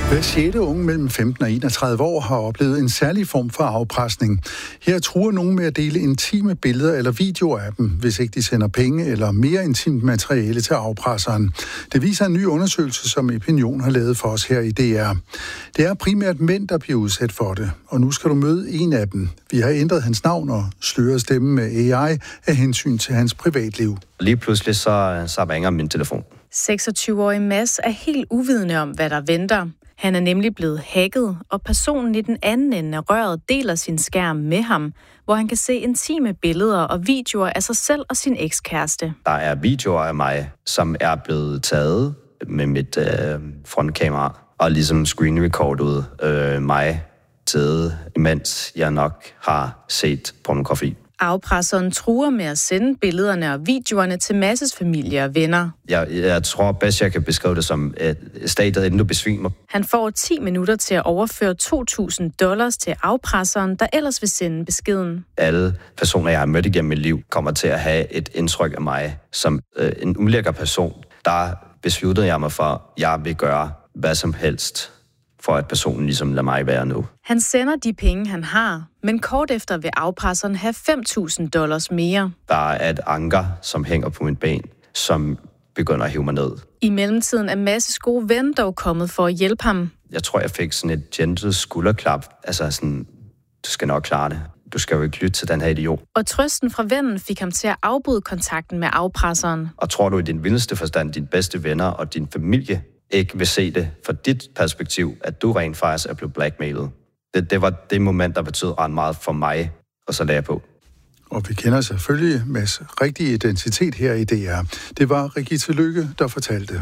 Hver 6. unge mellem 15 og 31 år har oplevet en særlig form for afpresning. Her truer nogen med at dele intime billeder eller videoer af dem, hvis ikke de sender penge eller mere intimt materiale til afpresseren. Det viser en ny undersøgelse, som Epinion har lavet for os her i DR. Det er primært mænd, der bliver udsat for det, og nu skal du møde en af dem. Vi har ændret hans navn og sløret stemmen med AI af hensyn til hans privatliv. Lige pludselig så ringer min telefon. 26-årig Mads er helt uvidende om, hvad der venter. Han er nemlig blevet hacket, og personen i den anden ende af røret deler sin skærm med ham, hvor han kan se intime billeder og videoer af sig selv og sin ekskæreste. Der er videoer af mig, som er blevet taget med mit frontkamera, og ligesom screenrecordet mig taget, imens jeg nok har set pornografi. Afpresseren truer med at sende billederne og videoerne til Masses familie og venner. Jeg tror bedst, jeg kan beskrive det som et stadiet, inden du besvimer. Han får 10 minutter til at overføre $2.000 til afpresseren, der ellers vil sende beskeden. Alle personer, jeg har mødt igennem mit liv, kommer til at have et indtryk af mig som en ulækker person. Der besluttede jeg mig for, at jeg vil gøre hvad som helst, for at personen ligesom lader mig være nu. Han sender de penge, han har, men kort efter vil afpresseren have $5.000 mere. Der er et anker, som hænger på min ben, som begynder at hive mig ned. I mellemtiden er Masses gode ven dog kommet for at hjælpe ham. Jeg tror, jeg fik sådan et gentle skulderklap. Altså sådan, du skal nok klare det. Du skal jo ikke lytte til den her idiot. Og trøsten fra vennen fik ham til at afbryde kontakten med afpresseren. Og tror du i din vildeste forstand, dine bedste venner og din familie ikke vil se det fra dit perspektiv, at du rent faktisk er blevet blackmailet. Det var det moment, der betød ret meget for mig, og så lagde jeg på. Og vi kender selvfølgelig Mads' rigtige identitet her i DR. Det var Regitze Lykke, der fortalte.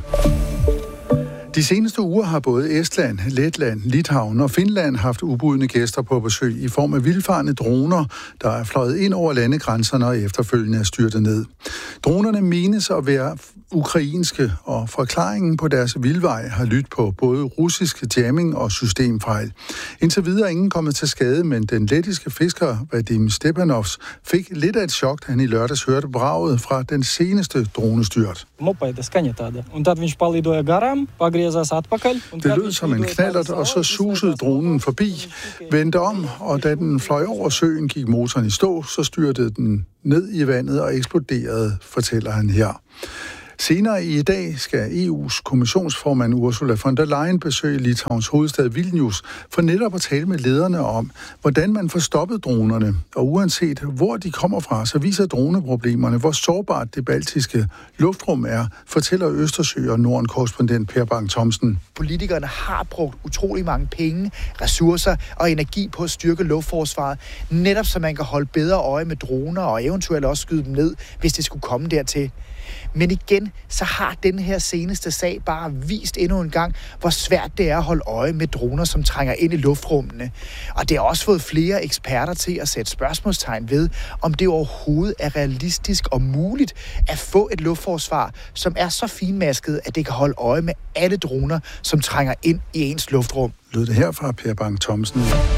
De seneste uger har både Estland, Letland, Litauen og Finland haft ubudne gæster på besøg i form af vildfarne droner, der er fløjet ind over landegrænserne og efterfølgende er styrtet ned. Dronerne menes at være ukrainske, og forklaringen på deres vildvej har lyttet på både russisk jamming og systemfejl. Indtil videre er ingen kommet til skade, men den lettiske fisker Vadim Stepanovs fik lidt af et chok, da han i lørdags hørte braget fra den seneste dronestyrt. Det lød som en knallert, og så susede dronen forbi, vendte om, og da den fløj over søen, gik motoren i stå, så styrtede den ned i vandet og eksploderede, fortæller han her. Senere i dag skal EU's kommissionsformand Ursula von der Leyen besøge Litauens hovedstad Vilnius for netop at tale med lederne om, hvordan man får stoppet dronerne. Og uanset hvor de kommer fra, så viser droneproblemerne, hvor sårbart det baltiske luftrum er, fortæller Østersø- og Norden-korrespondent Per Bang-Thomsen. Politikerne har brugt utrolig mange penge, ressourcer og energi på at styrke luftforsvaret, netop så man kan holde bedre øje med droner og eventuelt også skyde dem ned, hvis det skulle komme dertil. Men igen, så har den her seneste sag bare vist endnu en gang, hvor svært det er at holde øje med droner, som trænger ind i luftrummene. Og det har også fået flere eksperter til at sætte spørgsmålstegn ved, om det overhovedet er realistisk og muligt at få et luftforsvar, som er så finmasket, at det kan holde øje med alle droner, som trænger ind i ens luftrum. Lød det her fra Per Bang-Thomsen.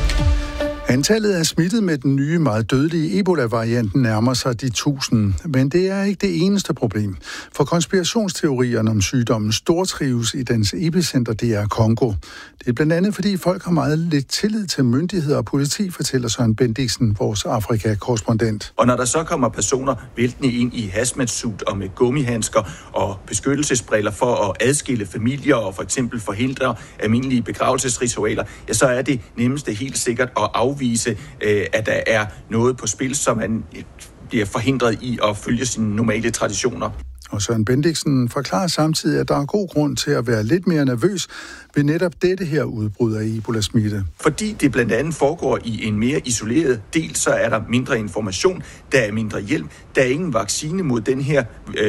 Antallet af smittet med den nye, meget dødelige Ebola-varianten nærmer sig de 1000, men det er ikke det eneste problem. For konspirationsteorierne om sygdommen stortrives i dens epicenter, det er Kongo. Det er blandt andet, fordi folk har meget lidt tillid til myndigheder og politi, fortæller Søren Bendiksen, vores Afrika-korrespondent. Og når der så kommer personer væltende ind i hazmat-suit og med gummihandsker og beskyttelsesbriller for at adskille familier og for eksempel forhindre almindelige begravelsesritualer, ja, så er det nemmeste helt sikkert at afvise, at der er noget på spil, som man bliver forhindret i at følge sine normale traditioner. Og Søren Bendiksen forklarer samtidig, at der er god grund til at være lidt mere nervøs ved netop dette her udbrud af Ebola-smitte. Fordi det blandt andet foregår i en mere isoleret del, så er der mindre information, der er mindre hjælp, der er ingen vaccine mod den her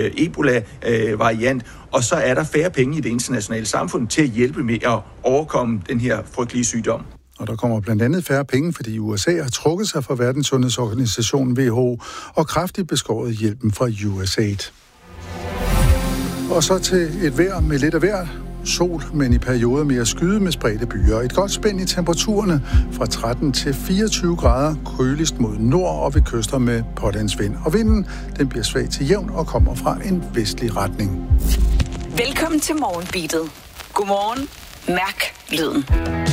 Ebola-variant, og så er der færre penge i det internationale samfund til at hjælpe med at overkomme den her frygtelige sygdom. Og der kommer blandt andet færre penge, fordi USA har trukket sig fra Verdenssundhedsorganisationen WHO og kraftigt beskåret hjælpen fra USAID. Og så til et vejr med lidt af vejr. Sol, men i perioder mere skyde med spredte byer. Et godt spænd i temperaturerne fra 13 til 24 grader, køligst mod nord og ved kyster med pålandsvind. Og vinden, den bliver svag til jævn og kommer fra en vestlig retning. Velkommen til Morgenbeatet. Godmorgen. Mærk lyden.